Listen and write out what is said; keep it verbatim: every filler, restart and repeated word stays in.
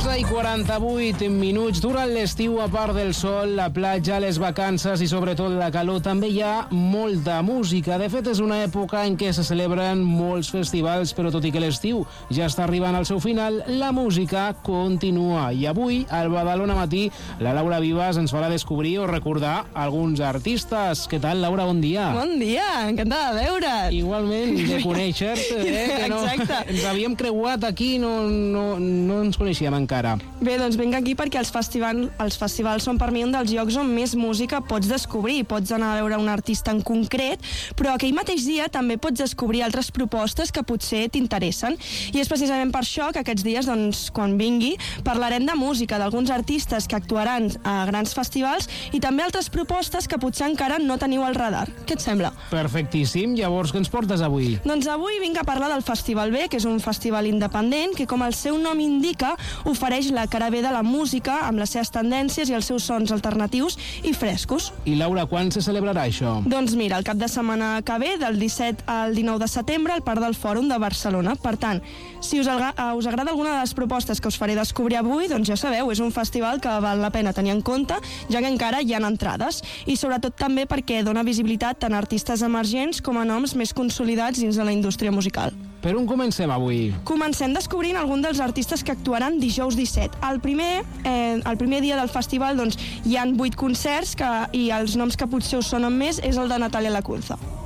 i quaranta-vuit minuts. Durant l'estiu, a part del sol, la platja, les vacances i sobretot la calor, també hi ha molta música. De fet, és una època en què se celebren molts festivals, però tot i que l'estiu ja està arribant al seu final, la música continua. I avui, al Badalona Matí, la Laura Vives ens farà descobrir o recordar alguns artistes. Què tal, Laura? Bon dia. Bon dia, encantada de veure't. Igualment, de conèixer-te, eh? Que no, exacte. Ens havíem creuat aquí, no, no, no ens coneixíem encara. Bé, doncs vinc aquí perquè els, festival, els festivals són per mi un dels llocs on més música pots descobrir. Pots anar a veure un artista en concret, però aquell mateix dia també pots descobrir altres propostes que potser t'interessen. I és precisament per això que aquests dies, doncs, quan vingui, parlarem de música, d'alguns artistes que actuaran a grans festivals i també altres propostes que potser encara no teniu al radar. Què et sembla? Perfectíssim. Llavors, què ens portes avui? Doncs avui vinc a parlar del Festival B, que és un festival independent que, com el seu nom indica, ofereix la cara B de la música amb les seves tendències i els seus sons alternatius i frescos. I Laura, quan se celebrarà això? Doncs mira, el cap de setmana que ve, del disset al dinou de setembre, al Parc del Fòrum de Barcelona. Per tant, si us, us agrada alguna de les propostes que us faré descobrir avui, doncs ja sabeu, és un festival que val la pena tenir en compte, ja que encara hi ha entrades. I sobretot també perquè dona visibilitat tant a artistes emergents com a noms més consolidats dins de la indústria musical. Per on comencem avui? Comencem descobrint algun dels artistes que actuaran dijous disset. El primer, eh, el primer dia del festival doncs, hi han vuit concerts que, i els noms que potser us sonen més és el de Natàlia Lacunza.